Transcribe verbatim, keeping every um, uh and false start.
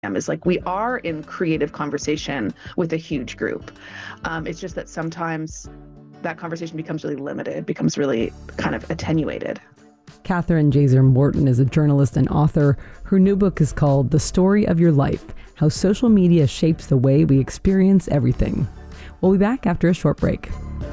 is like we are in creative conversation with a huge group. Um, it's just that sometimes that conversation becomes really limited, becomes really kind of attenuated. Catherine Jazer Morton is a journalist and author. Her new book is called The Story of Your Life: How Social Media Shapes the Way We Experience Everything. We'll be back after a short break.